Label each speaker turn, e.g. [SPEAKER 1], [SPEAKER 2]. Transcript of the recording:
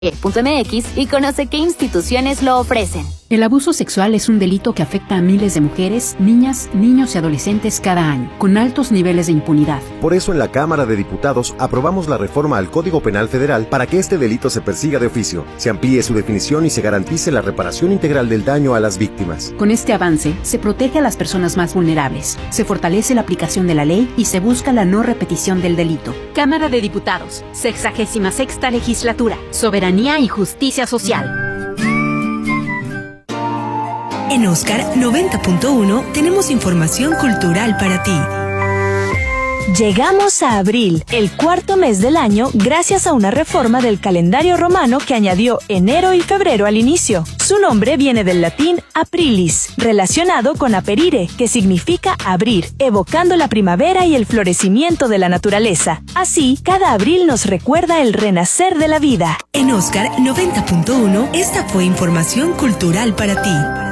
[SPEAKER 1] .mx y conoce qué instituciones lo ofrecen.
[SPEAKER 2] El abuso sexual es un delito que afecta a miles de mujeres, niñas, niños y adolescentes cada año, con altos niveles de impunidad.
[SPEAKER 3] Por eso en la Cámara de Diputados aprobamos la reforma al Código Penal Federal para que este delito se persiga de oficio, se amplíe su definición y se garantice la reparación integral del daño a las víctimas.
[SPEAKER 2] Con este avance, se protege a las personas más vulnerables, se fortalece la aplicación de la ley y se busca la no repetición del delito.
[SPEAKER 4] Cámara de Diputados, 66ª Legislatura, Soberanía y Justicia Social.
[SPEAKER 5] En Oscar 90.1 tenemos información cultural para ti.
[SPEAKER 6] Llegamos a abril, el cuarto mes del año, gracias a una reforma del calendario romano que añadió enero y febrero al inicio. Su nombre viene del latín aprilis, relacionado con aperire, que significa abrir, evocando la primavera y el florecimiento de la naturaleza. Así, cada abril nos recuerda el renacer de la vida.
[SPEAKER 5] En Oscar 90.1, esta fue información cultural para ti.